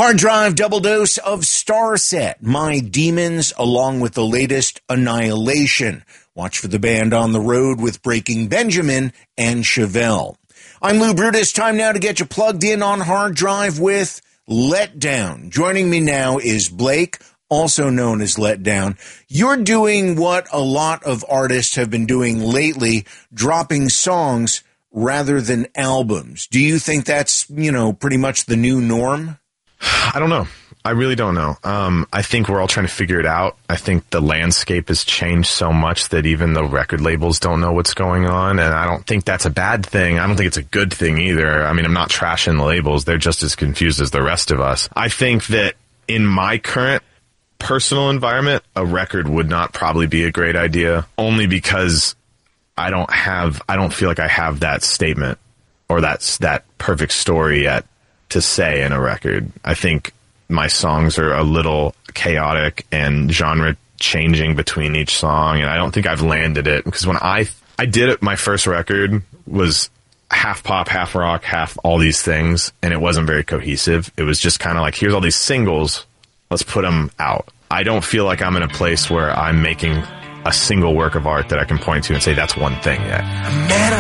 Hard Drive double dose of Starset, My Demons, along with the latest Annihilation. Watch for the band on the road with Breaking Benjamin and Chevelle. I'm Lou Brutus. Time now to get you plugged in on Hard Drive with Letdown. Joining me now is Blake, also known as Letdown. You're doing what a lot of artists have been doing lately, dropping songs rather than albums. Do you think that's, pretty much the new norm? I don't know. I really don't know. I think we're all trying to figure it out. I think the landscape has changed so much that even the record labels don't know what's going on, and I don't think that's a bad thing. I don't think it's a good thing either. I mean, I'm not trashing the labels. They're just as confused as the rest of us. I think that in my current personal environment, a record would not probably be a great idea, only because I don't feel like I have that statement or that perfect story yet to say in a record. I think my songs are a little chaotic and genre changing between each song, and I don't think I've landed it, because when I did it, my first record was half pop, half rock, half all these things, and it wasn't very cohesive. It was just kind of like, here's all these singles, let's put them out. I don't feel like I'm in a place where I'm making a single work of art that I can point to and say that's one thing yet. I met